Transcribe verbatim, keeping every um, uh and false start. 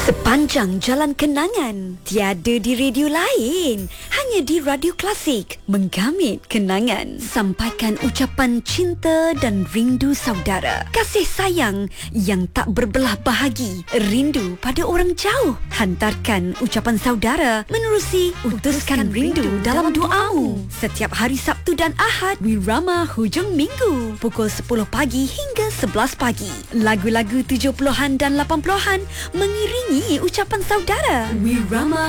Sepanjang jalan kenangan, tiada di radio lain, hanya di Radio Klasik, menggamit kenangan. Sampaikan ucapan cinta dan rindu saudara, kasih sayang yang tak berbelah bahagi, rindu pada orang jauh. Hantarkan ucapan saudara menerusi Utuskan Rindu dalam Doamu setiap hari Sabtu dan Ahad, Wirama hujung minggu, pukul sepuluh pagi hingga sebelas pagi. Lagu-lagu tujuh puluhan dan lapan puluhan mengiringi ucapan saudara. Wirama